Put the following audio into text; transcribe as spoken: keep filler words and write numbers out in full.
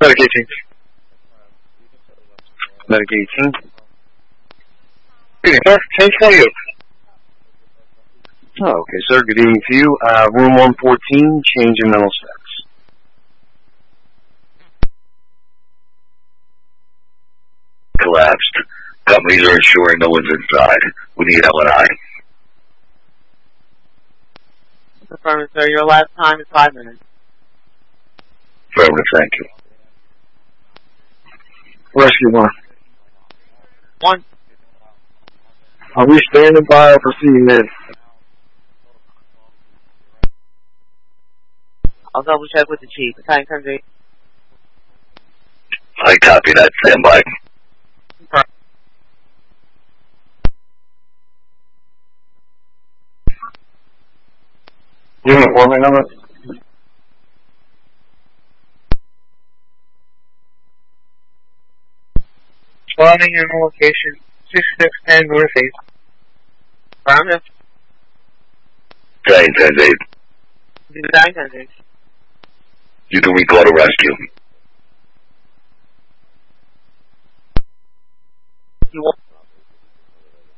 Medic eighteen. Medic eighteen. Good evening, sir. Change for you. Oh, okay, sir. Good evening to you. Uh, room one fourteen, change in mental status. Collapsed. Companies are ensuring no one's inside. We need L and I. Affirmative, sir. Your last time is five minutes. Affirmative, thank you. Rescue one. One. Are we standing by or proceeding in? I'll double check with the chief. Battalion ten eight. I copy that. Stand by. Unit warming number? Spawning in location six six ten northeast. Affirmative. Battalion ten eight. Battalion ten eight. You can record a rescue.